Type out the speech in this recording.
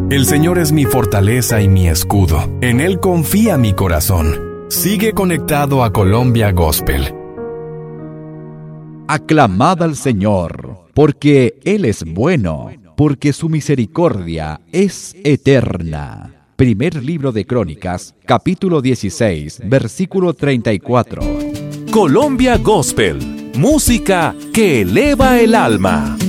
El Señor es mi fortaleza y mi escudo. En Él confía mi corazón. Sigue conectado a Colombia Gospel. Aclamad al Señor, porque Él es bueno, porque su misericordia es eterna. Primer libro de Crónicas, capítulo 16, versículo 34. Colombia Gospel, música que eleva el alma.